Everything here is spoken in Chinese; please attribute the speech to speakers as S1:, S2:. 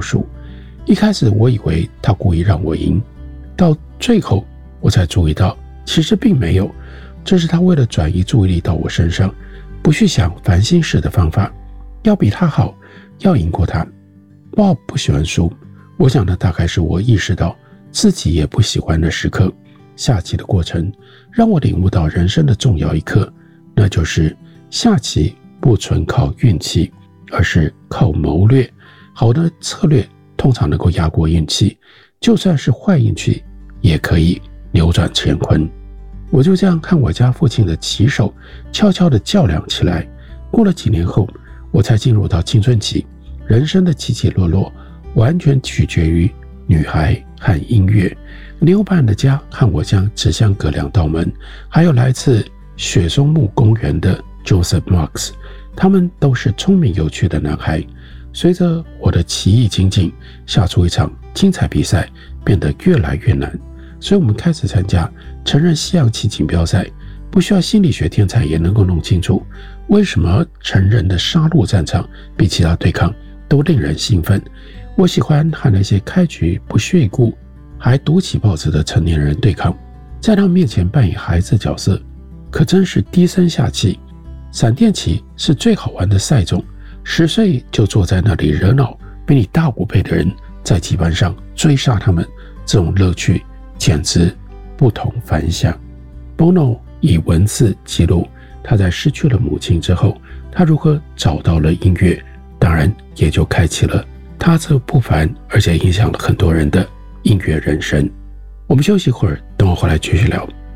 S1: 数。一开始我以为他故意让我赢，到最后我才注意到其实并没有，这是他为了转移注意力到我身上，不去想烦心事的方法，要比他好，要赢过他。Bob 不喜欢输，我想的大概是我意识到自己也不喜欢的时刻。下棋的过程让我领悟到人生的重要一课，那就是下棋不纯靠运气，而是靠谋略。好的策略通常能够压过运气，就算是坏运气也可以扭转乾坤。我就这样看我家附近的棋手悄悄地较量起来。过了几年后，我才进入到青春期，人生的起起落落完全取决于女孩和音乐。牛板的家和我家只相隔2道门，还有来自雪松木公园的 Joseph Marks， 他们都是聪明有趣的男孩。随着我的棋艺精进，下出一场精彩比赛变得越来越难，所以我们开始参加成人西洋棋锦标赛。不需要心理学天才也能够弄清楚，为什么成人的杀戮战场比其他对抗都令人兴奋。我喜欢和那些开局不屑一顾还读起报纸的成年人对抗，在他们面前扮演孩子角色，可真是低声下气。闪电棋是最好玩的赛种，10岁就坐在那里惹恼比你大5倍的人，在棋盘上追杀他们，这种乐趣简直不同凡响。 Bono 以文字记录他在失去了母亲之后，他如何找到了音乐，当然也就开启了他这不凡而且影响了很多人的音乐人生。我们休息一会儿，等我回来继续聊。